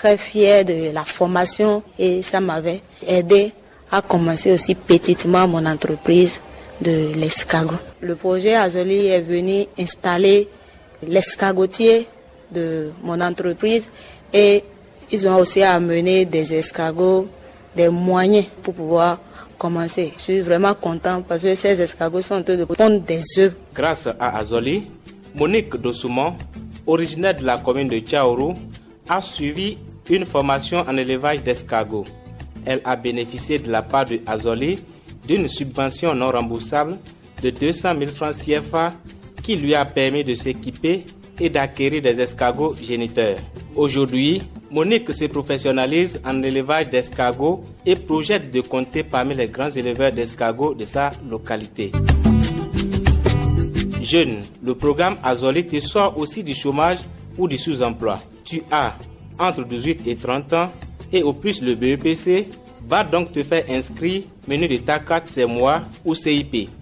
très fière de la formation et ça m'avait aidé à commencer aussi petitement mon entreprise de l'escargot. Le projet Azoli est venu installer l'escargotier de mon entreprise et ils ont aussi amené des escargots, des moyens pour pouvoir commencer. Je suis vraiment content parce que ces escargots sont en train de pondre des œufs. Grâce à Azoli, Monique Dosoumon, originaire de la commune de Tchaourou, a suivi une formation en élevage d'escargots. Elle a bénéficié de la part de Azoli d'une subvention non remboursable de 200 000 francs CFA qui lui a permis de s'équiper et d'acquérir des escargots géniteurs. Aujourd'hui, Monique se professionnalise en élevage d'escargots et projette de compter parmi les grands éleveurs d'escargots de sa localité. Jeune, le programme Azoli te sort aussi du chômage ou du sous-emploi. Tu as entre 18 et 30 ans et au plus le BEPC, va donc te faire inscrire menu de ta carte c'est moi ou CIP.